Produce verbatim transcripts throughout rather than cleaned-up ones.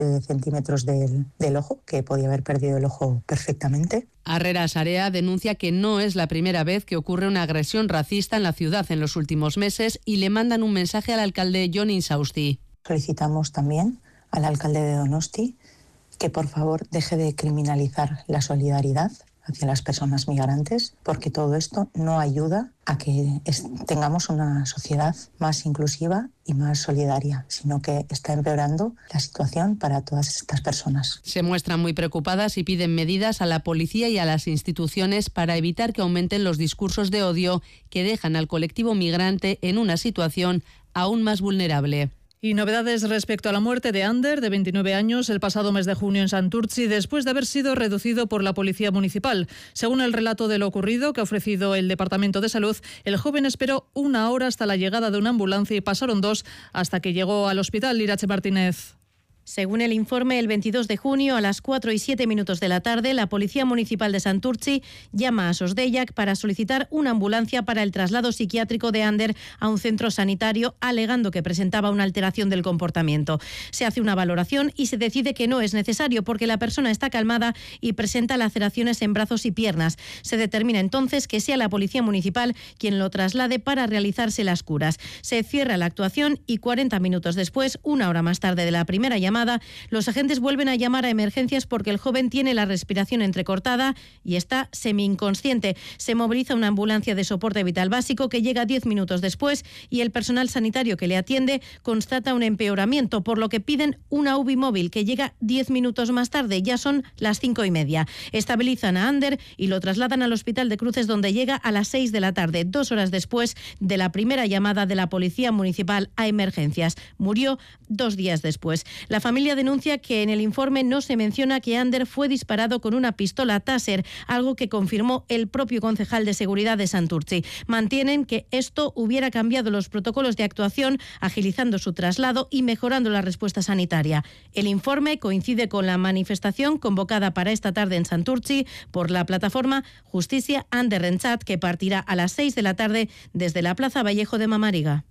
centímetros del, del ojo, que podía haber perdido el ojo perfectamente. Arrera Sarea denuncia que no es la primera vez que ocurre una agresión racista en la ciudad en los últimos meses y le mandan un mensaje al alcalde Jon Insausti. Solicitamos también al alcalde de Donosti que por favor deje de criminalizar la solidaridad hacia las personas migrantes, porque todo esto no ayuda a que es, tengamos una sociedad más inclusiva y más solidaria, sino que está empeorando la situación para todas estas personas. Se muestran muy preocupadas y piden medidas a la policía y a las instituciones para evitar que aumenten los discursos de odio que dejan al colectivo migrante en una situación aún más vulnerable. Y novedades respecto a la muerte de Ander, de veintinueve años, el pasado mes de junio en Santurtzi, después de haber sido reducido por la Policía Municipal. Según el relato de lo ocurrido que ha ofrecido el Departamento de Salud, el joven esperó una hora hasta la llegada de una ambulancia y pasaron dos hasta que llegó al hospital. Irache Martínez. Según el informe, el veintidós de junio a las cuatro y siete minutos de la tarde, la Policía Municipal de Santurtzi llama a Sosdeiak para solicitar una ambulancia para el traslado psiquiátrico de Ander a un centro sanitario, alegando que presentaba una alteración del comportamiento. Se hace una valoración y se decide que no es necesario porque la persona está calmada y presenta laceraciones en brazos y piernas. Se determina entonces que sea la Policía Municipal quien lo traslade para realizarse las curas. Se cierra la actuación y cuarenta minutos después, una hora más tarde de la primera llamada, los agentes vuelven a llamar a emergencias porque el joven tiene la respiración entrecortada y está semi-inconsciente. Se moviliza una ambulancia de soporte vital básico que llega diez minutos después y el personal sanitario que le atiende constata un empeoramiento, por lo que piden una U B I móvil que llega diez minutos más tarde. Ya son las cinco y media. Estabilizan a Ander y lo trasladan al Hospital de Cruces, donde llega a las seis de la tarde, dos horas después de la primera llamada de la Policía Municipal a emergencias. Murió dos días después. La familia denuncia que en el informe no se menciona que Ander fue disparado con una pistola Taser, algo que confirmó el propio concejal de seguridad de Santurtzi. Mantienen que esto hubiera cambiado los protocolos de actuación, agilizando su traslado y mejorando la respuesta sanitaria. El informe coincide con la manifestación convocada para esta tarde en Santurtzi por la plataforma Justicia Ander Rentzat, que partirá a las seis de la tarde desde la Plaza Vallejo de Mamariga.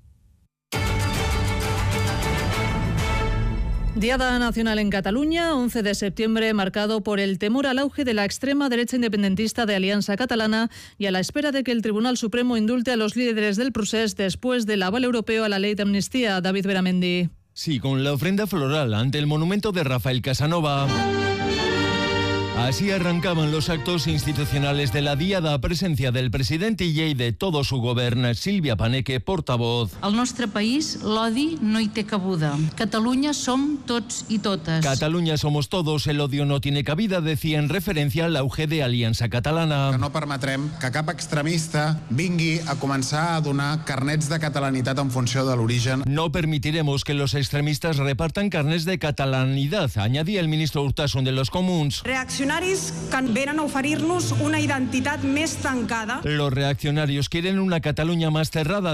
Diada Nacional en Cataluña, once de septiembre, marcado por el temor al auge de la extrema derecha independentista de Aliança Catalana y a la espera de que el Tribunal Supremo indulte a los líderes del procés después del aval europeo a la ley de amnistía. David Beramendi. Sí, con la ofrenda floral ante el monumento de Rafael Casanova. Así arrancaban los actos institucionales de la Diada a presencia del presidente i llei de todo su govern, Sílvia Paneque, portavoz. Al nostre país l'odi no hi té cabuda. Catalunya som tots i totes. Cataluña somos todos, el odio no tiene cabida, decía en referencia al auge de Aliança Catalana. Que no permetrem que cap extremista vingui a començar a donar carnets de catalanitat en funció de l'origen. No permitiremos que los extremistas repartan carnets de catalanidad, añadía el ministro Urtasun de los Comuns. Reaccionaris que venen a oferir-nos una identitat més tancada. Los reaccionarios quieren una Cataluña más cerrada.